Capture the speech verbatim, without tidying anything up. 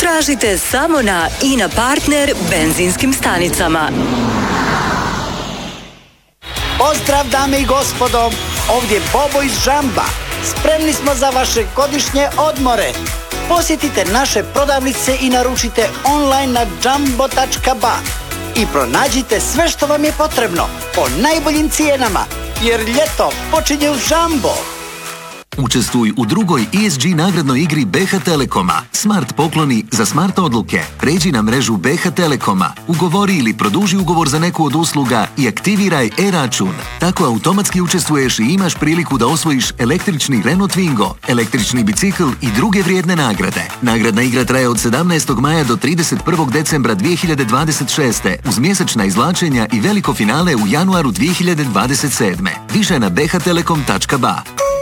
Tražite samo na Ina Partner benzinskim stanicama. Pozdrav dame i gospodo, ovdje Bobo iz Žamba. Spremni smo za vaše godišnje odmore. Posjetite naše prodavnice i naručite online na jumbo tačka ba i pronađite sve što vam je potrebno po najboljim cijenama, jer ljeto počinje uz Žambo. Učestvuj u drugoj E S G nagradnoj igri B H Telekoma. Smart pokloni za smart odluke. Pređi na mrežu B H Telekoma, ugovori ili produži ugovor za neku od usluga i aktiviraj e-račun. Tako automatski učestvuješ i imaš priliku da osvojiš električni Renault Twingo, električni bicikl i druge vrijedne nagrade. Nagradna igra traje od sedamnaestog maja do trideset prvog decembra dvije hiljade dvadeset šeste uz mjesečna izvlačenja i veliko finale u januaru dvije hiljade dvadeset sedme. Više na b h telekom tačka ba.